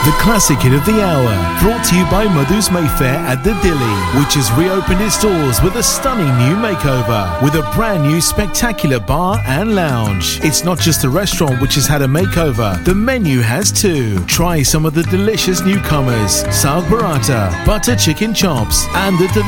the classic hit of the hour. Brought to you by Madhu's Mayfair at the Dilly, which has reopened its doors with a stunning new makeover, with a brand new spectacular bar and lounge. It's not just a restaurant which has had a makeover, the menu has too. Try some of the delicious newcomers, saag burrata, butter chicken chops, and the